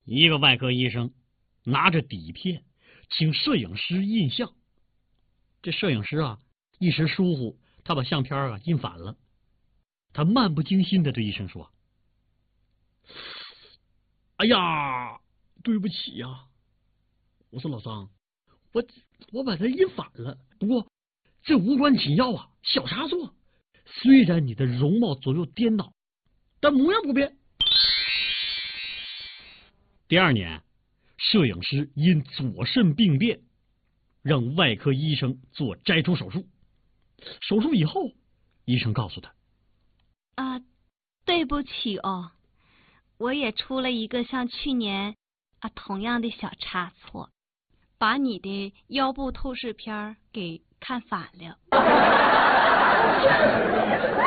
一个外科医生拿着底片请摄影师印相，这摄影师啊一时疏忽，他把相片啊印反了。他漫不经心的对医生说：“哎呀，对不起呀，我说老张，我把它印反了，不过这无关紧要啊，小差错。虽然你的容貌左右颠倒，但模样不变。”第二年，摄影师因左肾病变，让外科医生做摘除手术。手术以后，医生告诉他：“ 对不起哦，我也出了一个像去年同样的小差错，把你的腰部透视片给看反了。”